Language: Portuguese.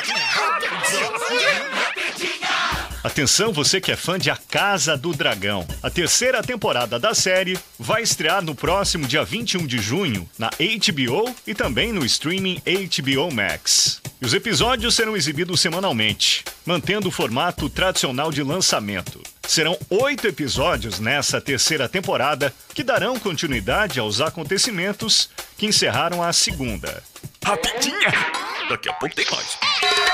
Atenção, você que é fã de A Casa do Dragão. A terceira temporada da série vai estrear no próximo dia 21 de junho na HBO e também no streaming HBO Max. E os episódios serão exibidos semanalmente, mantendo o formato tradicional de lançamento. Serão 8 episódios nessa terceira temporada que darão continuidade aos acontecimentos que encerraram a segunda. Rapidinha! Daqui a pouco tem mais.